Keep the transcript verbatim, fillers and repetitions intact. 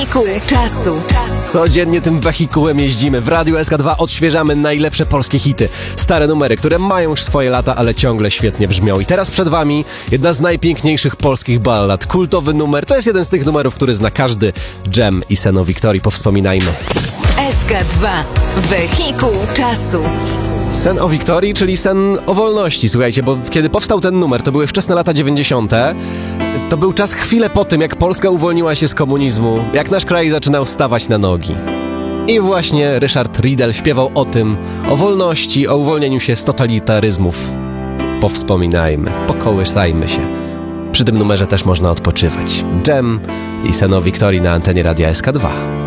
Wehikuł czasu. Codziennie tym wehikułem jeździmy. W Radiu S K dwa odświeżamy najlepsze polskie hity. Stare numery, które mają już swoje lata, ale ciągle świetnie brzmią. I teraz przed wami jedna z najpiękniejszych polskich ballad. Kultowy numer. To jest jeden z tych numerów, który zna każdy. Dżem i Sen o Wiktorii. Powspominajmy. S K dwa. Wehikuł czasu. Sen o Wiktorii, czyli sen o wolności. Słuchajcie, bo kiedy powstał ten numer, to były wczesne lata dziewięćdziesiąte. To był czas chwilę po tym, jak Polska uwolniła się z komunizmu, jak nasz kraj zaczynał stawać na nogi. I właśnie Ryszard Riedel śpiewał o tym, o wolności, o uwolnieniu się z totalitaryzmów. Powspominajmy, pokołysajmy się. Przy tym numerze też można odpoczywać. Dżem i Sen o Wiktorii na antenie Radia S K dwa.